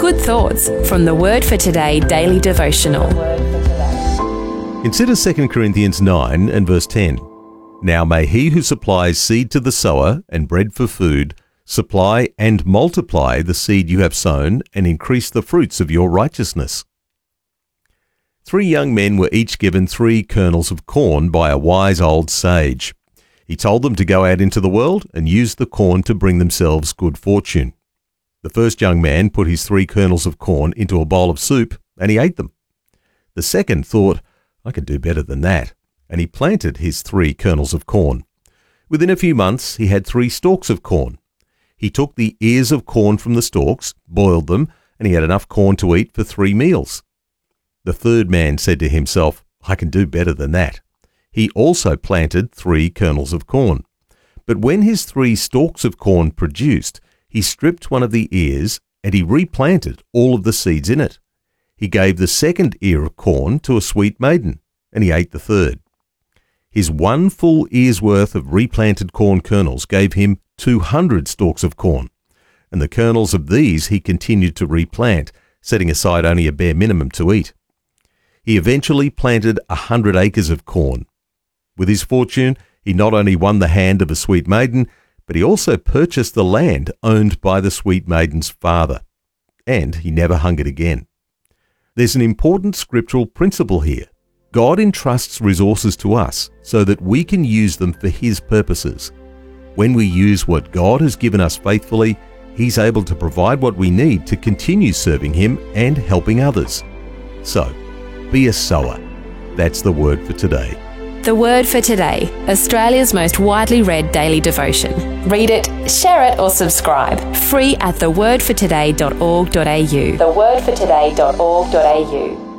Good thoughts from the Word for Today daily devotional. Consider 2 Corinthians 9 and verse 10. Now may he who supplies seed to the sower and bread for food supply and multiply the seed you have sown and increase the fruits of your righteousness. 3 young men were each given 3 kernels of corn by a wise old sage. He told them to go out into the world and use the corn to bring themselves good fortune. The first young man put his 3 kernels of corn into a bowl of soup and he ate them. The second thought, I could do better than that, and he planted his 3 kernels of corn. Within a few months, he had 3 stalks of corn. He took the ears of corn from the stalks, boiled them, and he had enough corn to eat for 3 meals. The third man said to himself, I can do better than that. He also planted 3 kernels of corn. But when his 3 stalks of corn produced, he stripped one of the ears and he replanted all of the seeds in it. He gave the second ear of corn to a sweet maiden, and he ate the third. His 1 full ear's worth of replanted corn kernels gave him 200 stalks of corn, and the kernels of these he continued to replant, setting aside only a bare minimum to eat. He eventually planted 100 acres of corn. With his fortune, he not only won the hand of a sweet maiden, but he also purchased the land owned by the sweet maiden's father, and he never hungered again. There's an important scriptural principle here. God entrusts resources to us so that we can use them for His purposes. When we use what God has given us faithfully, He's able to provide what we need to continue serving Him and helping others. So, be a sower. That's the word for today. The Word for Today, Australia's most widely read daily devotion. Read it, share it or subscribe. Free at thewordfortoday.org.au. thewordfortoday.org.au